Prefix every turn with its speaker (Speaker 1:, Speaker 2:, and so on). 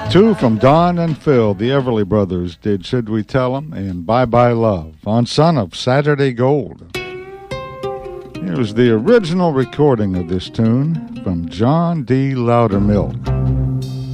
Speaker 1: Two from Don and Phil, the Everly Brothers, did Should We Tell 'Em and Bye Bye Love on Son of Saturday Gold. Here's the original recording of this tune from John D. Loudermilk.